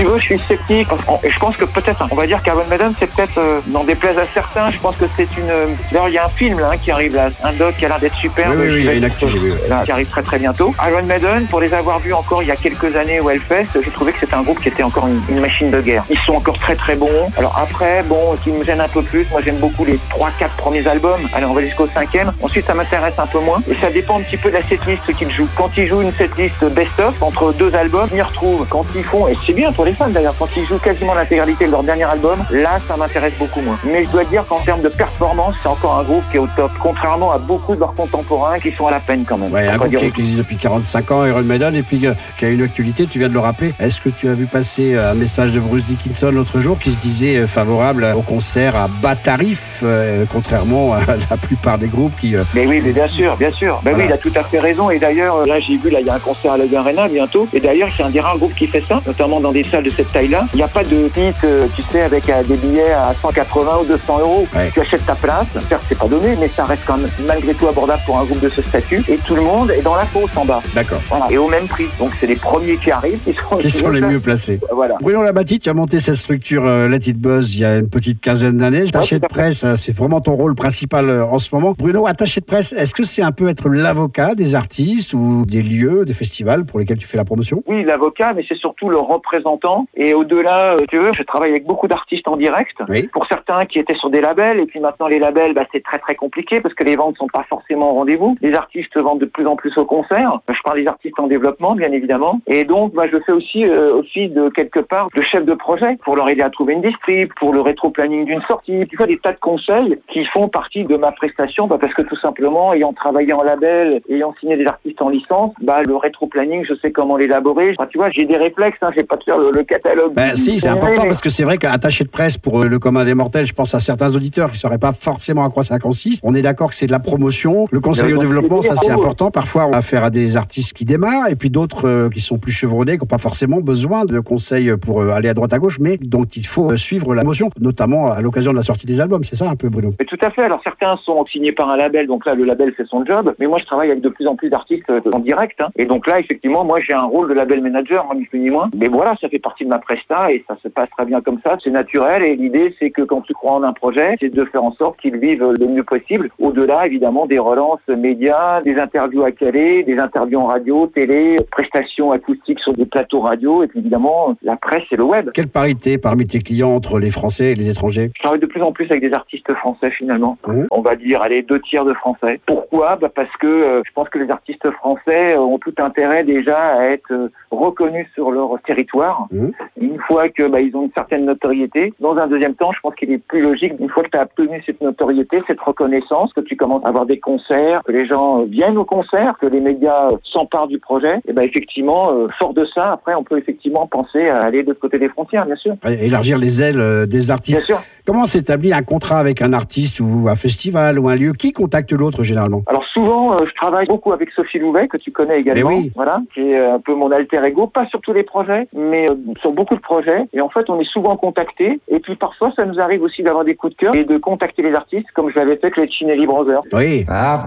tu veux, je suis sceptique. Et je pense que peut-être, on va dire qu'Iron Maiden, c'est peut-être, n'en déplaise à certains, je pense que c'est une... D'ailleurs, il y a un film là, qui arrive là, un doc qui a l'air d'être super. Oui, il y a une actu, j'ai vu. Là, qui arrive très très bientôt. Iron Maiden, pour les avoir vus encore il y a quelques années au Hellfest, j'ai trouvé que c'était un groupe qui était encore une machine de guerre. Ils sont encore très très bons. Alors après, bon, ce qui me gêne un peu plus, moi j'aime beaucoup les 3-4 premiers albums. Allez, on va jusqu'au 5e. Ensuite, ça m'intéresse un peu moins. Et ça dépend un petit peu de la setlist qu'ils jouent. Quand ils jouent une setlist best-of, entre deux albums, ils m'y retrouvent. Quand ils font, et c'est bien pour les fans d'ailleurs, quand ils jouent quasiment l'intégralité de leur dernier album, là, ça m'intéresse beaucoup moins. Mais je dois dire qu'en termes de performance, c'est encore un groupe qui est au top. Contrairement à beaucoup de leurs contemporains qui sont à la peine quand même. Ouais, un groupe qui existe depuis 45 ans, Iron Maiden, et puis qui a une actualité, tu viens de le rappeler. Est-ce que tu as vu passer un message de Bruce Dickinson l'autre jour qui se disait favorable au concert à bas tarif, contrairement à la plupart des groupes qui... Mais oui, mais bien sûr. Ben oui, il a tout à fait raison. Et d'ailleurs, là, j'ai vu, là, il y a un concert à la Arena bientôt. Et d'ailleurs, c'est un des rares groupes qui fait ça, notamment dans des salles de cette taille-là. Il n'y a pas de kit, tu sais, avec des billets à 180 ou 200 euros. Ouais. Tu achètes ta place. Certes, c'est pas donné, mais ça reste quand même malgré tout abordable pour un groupe de ce statut. Et tout le monde est dans la fosse en bas. D'accord. Voilà. Et au même prix. Donc, c'est les premiers qui arrivent qui sont les mieux placés. Voilà. Bruno Labbatie, tu as monté cette structure Let It Buzz il y a une petite quinzaine d'années. Attaché de presse, c'est vraiment ton rôle principal en ce moment. Bruno, attaché de presse, est-ce que c'est un peu être l'avocat des artistes ou des lieux, des festivals pour lesquels tu fais la promotion? Oui, l'avocat, mais c'est surtout le représentant. Et au-delà, tu veux, je travaille avec beaucoup d'artistes en direct. Oui. Pour certains qui étaient sur des labels, et puis maintenant les labels, c'est très très compliqué parce que les ventes sont pas forcément au rendez-vous. Les artistes vendent de plus en plus au concert. Je parle des artistes en développement, bien évidemment. Et donc, je fais aussi office de quelque part de chef de projet pour leur aider à trouver une distrib, pour le rétro-planning d'une sortie. Tu vois, des tas de conseils qui font partie de ma prestation, parce que tout simplement, ayant travaillé en label, ayant signé des artistes en licence, le rétro-planning, je sais comment l'élaborer. Tu vois, j'ai des réflexes, j'ai pas de faire le catalogue. Si, c'est important parce que c'est vrai qu'attaché de presse pour le commun des mortels, je pense à certains auditeurs qui ne sauraient pas forcément à quoi ça consiste. On est d'accord que c'est de la promotion. Le conseil au développement, ça c'est important. Parfois, on a affaire à des artistes qui démarrent et puis d'autres qui sont plus chevronnés, qui n'ont pas forcément besoin de conseils pour aller à droite à gauche, mais dont il faut suivre la promotion, notamment à l'occasion de la sortie des albums. C'est ça un peu, Bruno? Mais tout à fait. Alors certains sont signés par un label, donc là le label fait son job. Mais moi je travaille avec de plus en plus d'artistes en direct. Et donc là effectivement, moi j'ai un rôle de label manager, ni plus ni moins. Mais voilà, ça fait partie de ma presta et ça se passe très bien comme ça. C'est naturel et l'idée c'est que quand tu crois en un projet, c'est de faire en sorte qu'il vive le mieux possible. Au-delà évidemment des relances médias, des interviews à caler, des interviews en radio, télé, prestations acoustiques sur des plateaux radio et puis évidemment la presse et le web. Quelle parité parmi tes clients entre les Français et les étrangers? Je travaille de plus en plus avec des artistes français finalement. On va dire, allez, 2/3 de français. Pourquoi? Parce que je pense que les artistes français ont tout intérêt déjà à être reconnus sur leur territoire. Une fois que ils ont une certaine notoriété. Dans un deuxième temps, je pense qu'il est plus logique, une fois que tu as obtenu cette notoriété, cette reconnaissance, que tu commences à avoir des concerts, que les gens viennent aux concerts, que les médias s'emparent du projet, et effectivement, fort de ça, après, on peut effectivement penser à aller de l'autre côté des frontières, bien sûr. Élargir les ailes des artistes. Bien sûr. Comment s'établit un contrat avec un artiste ou un festival ou un lieu? Qui contacte l'autre généralement? Alors souvent, je travaille beaucoup avec Sophie Louvet, que tu connais également, voilà, qui est un peu mon alter ego, pas sur tous les projets, mais sur beaucoup de projets. Et en fait, on est souvent contactés. Et puis parfois, ça nous arrive aussi d'avoir des coups de cœur et de contacter les artistes, comme je l'avais fait avec les Chinelli Brothers. Oui.